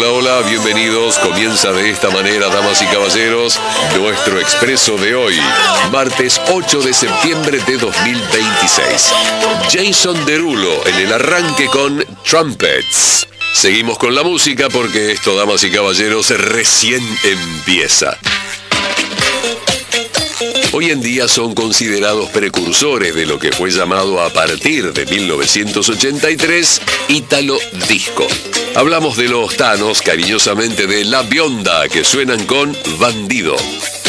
Hola, hola, bienvenidos. Comienza de esta manera, damas y caballeros, nuestro expreso de hoy, martes 8 de septiembre de 2026. Jason Derulo en el arranque con Trumpets. Seguimos con la música porque esto, damas y caballeros, recién empieza. Hoy en día son considerados precursores de lo que fue llamado a partir de 1983 Ítalo Disco. Hablamos de los tanos, cariñosamente de La Bionda, que suenan con Bandido.